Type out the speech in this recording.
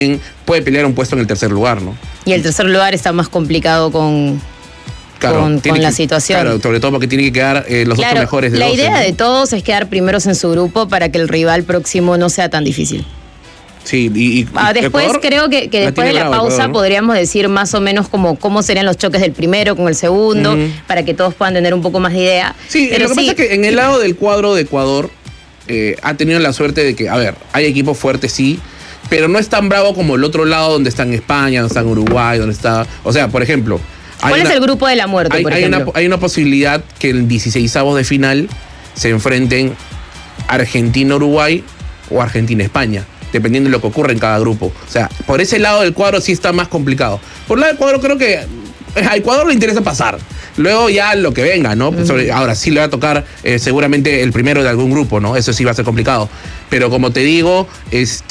puede pelear un puesto en el tercer lugar, ¿no? Y el tercer lugar está más complicado con la situación. Claro, sobre todo porque tiene que quedar los dos mejores de la 12, idea ¿no? de todos es quedar primeros en su grupo para que el rival próximo no sea tan difícil. Sí, después Ecuador, creo que después de la pausa Ecuador, ¿no? podríamos decir más o menos cómo serían los choques del primero con el segundo, para que todos puedan tener un poco más de idea. Sí, pero lo que pasa es que en el lado del cuadro de Ecuador ha tenido la suerte de que, a ver, hay equipos fuertes, sí, pero no es tan bravo como el otro lado donde está en España, donde está en Uruguay, donde está... O sea, por ejemplo... ¿Cuál es el grupo de la muerte, por ejemplo? Hay una posibilidad que en 16avos de final se enfrenten Argentina-Uruguay o Argentina-España, dependiendo de lo que ocurra en cada grupo. O sea, por ese lado del cuadro sí está más complicado. Por el lado del cuadro creo que a Ecuador le interesa pasar. Luego ya lo que venga, ¿no? Ahora sí le va a tocar seguramente el primero de algún grupo, ¿no? Eso sí va a ser complicado. Pero como te digo,